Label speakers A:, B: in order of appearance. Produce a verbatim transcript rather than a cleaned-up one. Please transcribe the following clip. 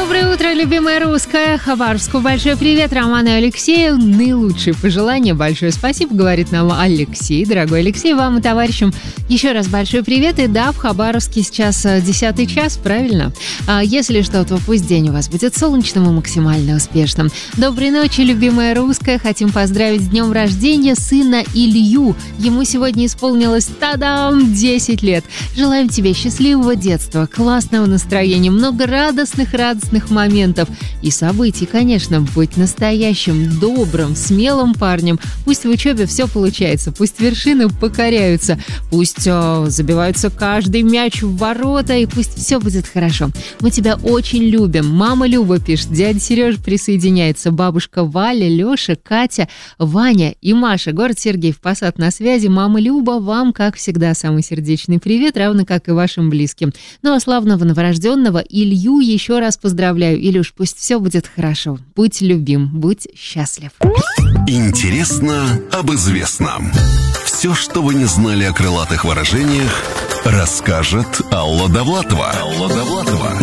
A: Доброе утро, любимая русская. Хабаровску большой привет, Роману и Алексею. Наилучшие пожелания. Большое спасибо, говорит нам Алексей. Дорогой Алексей, вам и товарищам еще раз большой привет. И да, в Хабаровске сейчас десятый час, правильно? А если что, то пусть день у вас будет солнечным и максимально успешным. Доброй ночи, любимая русская. Хотим поздравить с днем рождения сына Илью. Ему сегодня исполнилось, тадам, десять лет. Желаем тебе счастливого детства, классного настроения, много радостных, радостных моментов и событий, конечно, быть настоящим, добрым, смелым парнем. Пусть в учебе все получается, пусть вершины покоряются, пусть э, забиваются каждый мяч в ворота, и пусть все будет хорошо. Мы тебя очень любим. Мама Люба пишет, дядя Сережа присоединяется, бабушка Валя, Леша, Катя, Ваня и Маша. Город Сергеев Посад на связи. Мама Люба, вам, как всегда, самый сердечный привет, равно как и вашим близким. Ну а славного новорожденного Илью еще раз поздравляю. Илюш, пусть все будет хорошо. Будь любим, будь счастлив.
B: Интересно об известном. Все, что вы не знали о крылатых выражениях, расскажет Алла Довлатова. Алла Довлатова.